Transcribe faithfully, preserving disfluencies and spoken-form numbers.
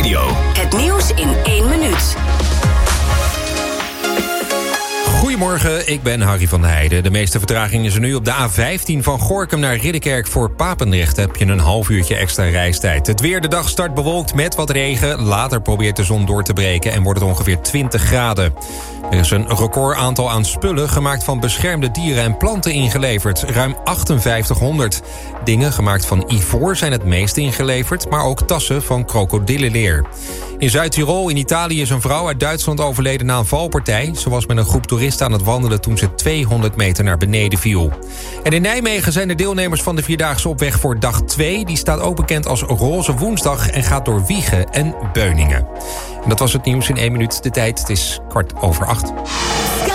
Radio. Het nieuws in één minuut. Goedemorgen, ik ben Harry van der Heijden. De meeste vertraging is er nu op de A vijftien van Gorinchem naar Ridderkerk. Voor Papendrecht heb je een half uurtje extra reistijd. Het weer, de dag start bewolkt met wat regen. Later probeert de zon door te breken en wordt het ongeveer twintig graden. Er is een record aantal aan spullen gemaakt van beschermde dieren en planten ingeleverd. Ruim achtenvijftighonderd. Dingen gemaakt van ivoor zijn het meest ingeleverd, maar ook tassen van krokodillenleer. In Zuid-Tirol in Italië is een vrouw uit Duitsland overleden na een valpartij. Ze was met een groep toeristen aan het wandelen toen ze tweehonderd meter naar beneden viel. En in Nijmegen zijn de deelnemers van de Vierdaagse op weg voor dag twee. Die staat ook bekend als Roze Woensdag en gaat door Wijchen en Beuningen. En dat was het nieuws in één minuut. De tijd, het is kwart over acht.